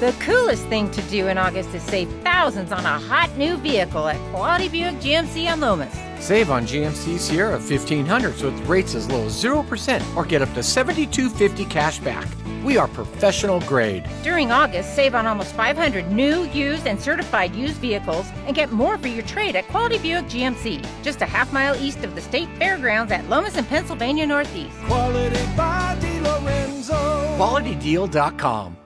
The coolest thing to do in August is save thousands on a hot new vehicle at Quality Buick GMC on Lomas. Save on GMC Sierra 1500s with rates as low as 0% or get up to $72.50 cash back. We are professional grade. During August, save on almost 500 new, used, and certified used vehicles and get more for your trade at Quality Buick GMC, just a half-mile east of the State Fairgrounds at Lomas and Pennsylvania Northeast. Quality by DeLorenzo. QualityDeal.com.